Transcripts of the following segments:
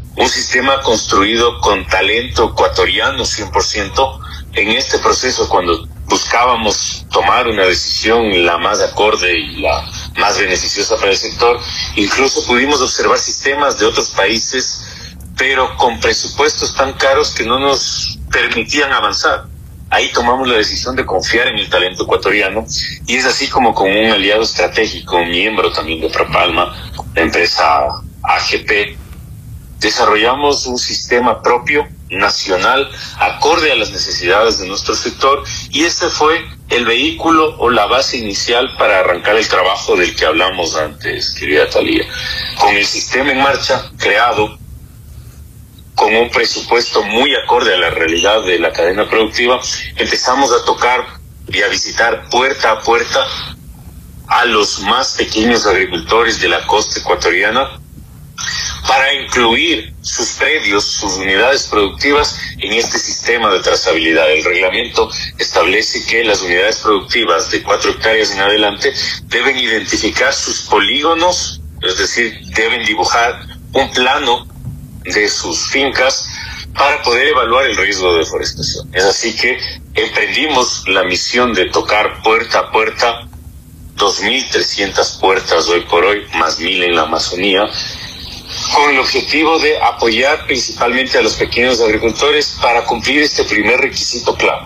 un sistema construido con talento ecuatoriano 100%. En este proceso, cuando buscábamos tomar una decisión la más acorde y la más beneficiosa para el sector, incluso pudimos observar sistemas de otros países, pero con presupuestos tan caros que no nos permitían avanzar. Ahí tomamos la decisión de confiar en el talento ecuatoriano, y es así como con un aliado estratégico, un miembro también de Propalma, la empresa AGP, desarrollamos un sistema propio, nacional, acorde a las necesidades de nuestro sector, y este fue el vehículo o la base inicial para arrancar el trabajo del que hablamos antes, querida Thalía. Con el sistema en marcha, creado, con un presupuesto muy acorde a la realidad de la cadena productiva, empezamos a tocar y a visitar puerta a puerta a los más pequeños agricultores de la costa ecuatoriana, para incluir sus predios, sus unidades productivas en este sistema de trazabilidad. El reglamento establece que las unidades productivas de 4 hectáreas en adelante deben identificar sus polígonos, es decir, deben dibujar un plano de sus fincas para poder evaluar el riesgo de deforestación. Es así que emprendimos la misión de tocar puerta a puerta, 2.300 puertas hoy por hoy, más 1.000 en la Amazonía, con el objetivo de apoyar principalmente a los pequeños agricultores para cumplir este primer requisito clave: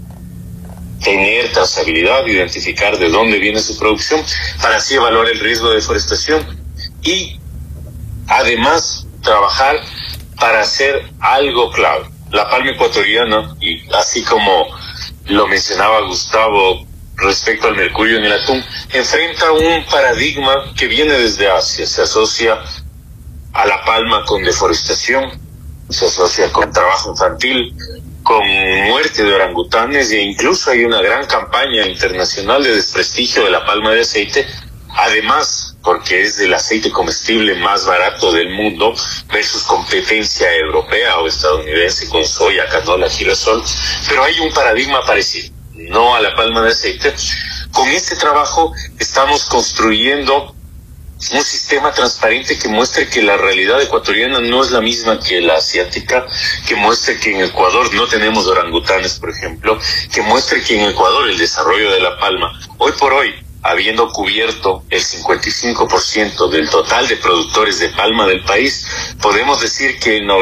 tener trazabilidad, identificar de dónde viene su producción, para así evaluar el riesgo de deforestación, y además trabajar para hacer algo clave. La palma ecuatoriana, y así como lo mencionaba Gustavo respecto al mercurio en el atún, enfrenta un paradigma que viene desde Asia. Se asocia a la palma con deforestación, se asocia con trabajo infantil, con muerte de orangutanes, e incluso hay una gran campaña internacional de desprestigio de la palma de aceite, además porque es el aceite comestible más barato del mundo versus competencia europea o estadounidense con soya, canola, girasol. Pero hay un paradigma parecido, no a la palma de aceite. Con este trabajo estamos construyendo un sistema transparente que muestre que la realidad ecuatoriana no es la misma que la asiática, que muestre que en Ecuador no tenemos orangutanes, por ejemplo, que muestre que en Ecuador el desarrollo de la palma, hoy por hoy, habiendo cubierto el 55% del total de productores de palma del país, podemos decir que el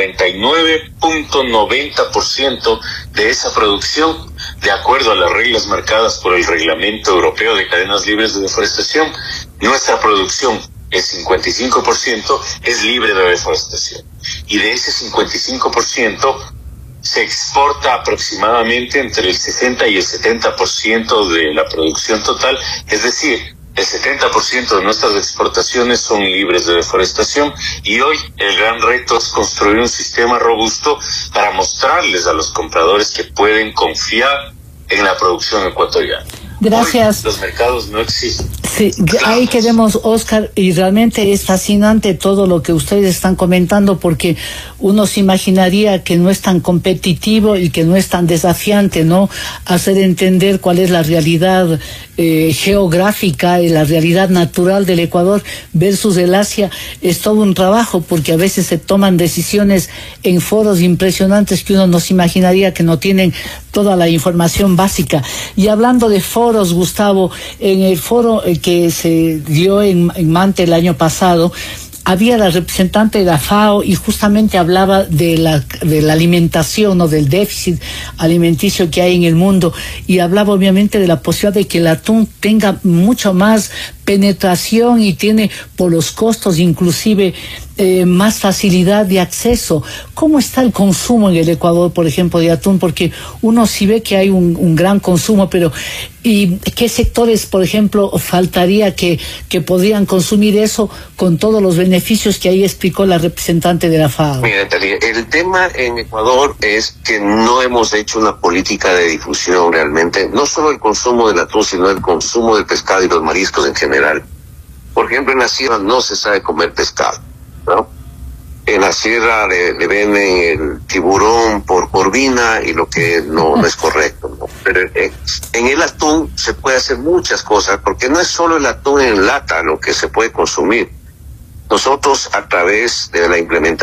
99.90% de esa producción, de acuerdo a las reglas marcadas por el Reglamento Europeo de Cadenas Libres de Deforestación, nuestra producción, el 55%, es libre de deforestación. Y de ese 55%, se exporta aproximadamente entre el 60 y el 70% de la producción total, es decir, el 70% de nuestras exportaciones son libres de deforestación, y hoy el gran reto es construir un sistema robusto para mostrarles a los compradores que pueden confiar en la producción ecuatoriana. Gracias. Hoy los mercados no existen. Sí, ahí quedemos, Oscar, y realmente es fascinante todo lo que ustedes están comentando, porque uno se imaginaría que no es tan competitivo y que no es tan desafiante, ¿no? Hacer entender cuál es la realidad geográfica y la realidad natural del Ecuador versus el Asia es todo un trabajo, porque a veces se toman decisiones en foros impresionantes que uno no se imaginaría que no tienen toda la información básica. Y hablando de foros, Gustavo, en el foro que se dio en Manta el año pasado, había la representante de la FAO y justamente hablaba de la alimentación o del déficit alimenticio que hay en el mundo, y hablaba obviamente de la posibilidad de que el atún tenga mucho más penetración y tiene por los costos inclusive más facilidad de acceso. ¿Cómo está el consumo en el Ecuador, por ejemplo, de atún? Porque uno sí ve que hay un gran consumo, pero ¿y qué sectores, por ejemplo, faltaría que podrían consumir eso con todos los beneficios que ahí explicó la representante de la FAO? Mira, Thalía, el tema en Ecuador es que no hemos hecho una política de difusión realmente, no solo el consumo del atún, sino el consumo del pescado y los mariscos en general. Por ejemplo, en la sierra no se sabe comer pescado, ¿no? En la sierra le venden el tiburón por vina, y lo que no es correcto, ¿no? Pero en el atún se puede hacer muchas cosas, porque no es solo el atún en lata lo que se puede consumir. Nosotros, a través de la implementación